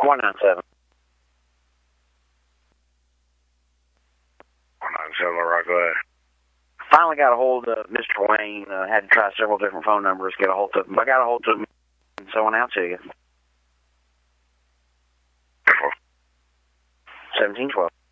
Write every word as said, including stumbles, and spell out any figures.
one nine seven. one nine seven, right, go ahead. Finally got a hold of Mister Wayne. Uh, had to try several different phone numbers to get a hold of him. I got a hold of him, so I went out to you. seventeen twelve.